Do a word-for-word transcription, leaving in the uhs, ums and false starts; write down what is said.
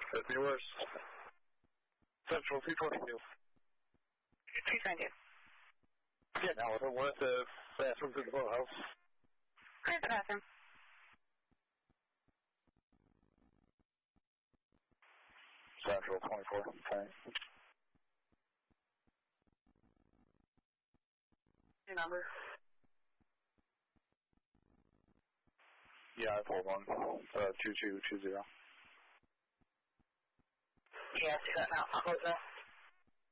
Could be worse. Central three twenty-two. three twenty-two. Yeah, now I don't want the bathroom to the boathouse. Where's the bathroom? Central twenty-four. Okay. Your number? Yeah, I pulled one. Uh, two two two zero. Yeah, I see that now. I'll close that.